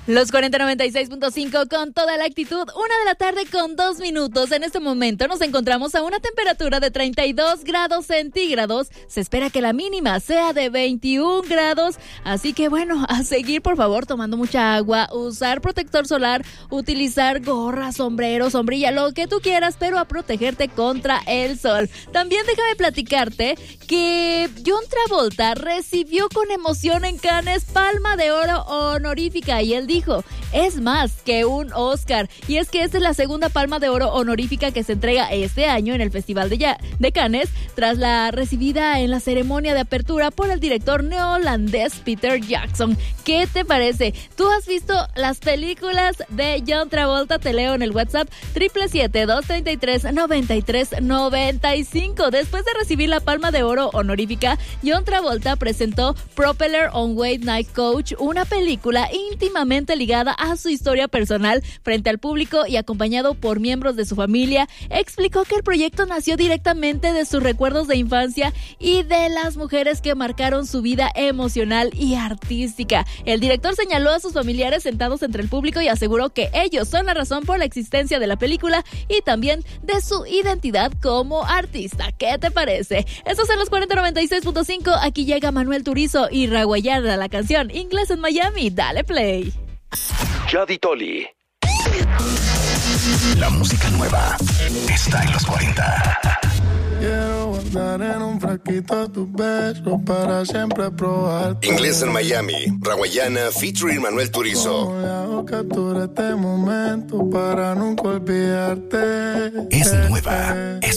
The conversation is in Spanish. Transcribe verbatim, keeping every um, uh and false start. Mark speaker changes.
Speaker 1: Los cuarenta noventa y seis punto cinco con toda la actitud, una de la tarde con dos minutos. En este momento nos encontramos a una temperatura de treinta y dos grados centígrados. Se espera que la mínima sea de veintiún grados. Así que bueno, a seguir por favor tomando mucha agua, usar protector solar, utilizar gorra, sombrero, sombrilla, lo que tú quieras, pero a protegerte contra el sol. También déjame platicarte que John Travolta recibió con emoción en Cannes Palma de Oro honorífica y él dijo Dijo, es más que un Oscar. Y es que esta es la segunda Palma de Oro honorífica que se entrega este año en el Festival de, ya- de Cannes, tras la recibida en la ceremonia de apertura por el director neozelandés Peter Jackson. ¿Qué te parece? ¿Tú has visto las películas de John Travolta? Te leo en el WhatsApp siete siete siete, dos tres tres, nueve tres nueve cinco. Después de recibir la Palma de Oro honorífica, John Travolta presentó Propeller on Weight Night Coach, una película íntimamente ligada a su historia personal frente al público y acompañado por miembros de su familia. Explicó que el proyecto nació directamente de sus recuerdos de infancia y de las mujeres que marcaron su vida emocional y artística. El director señaló a sus familiares sentados entre el público y aseguró que ellos son la razón por la existencia de la película y también de su identidad como artista. ¿Qué te parece? Estos son los cuarenta noventa y seis punto cinco. Aquí llega Manuel Turizo y Raguayana, la canción Inglés en Miami. Dale play.
Speaker 2: Yadi Toli. La música nueva está en los cuarenta.
Speaker 3: Quiero guardar en un frasquito tus besos para siempre probarte.
Speaker 4: Inglés en Miami, Raguayana featuring Manuel Turizo.
Speaker 3: Como le hago captura este momento para nunca olvidarte.
Speaker 2: Es nueva. Es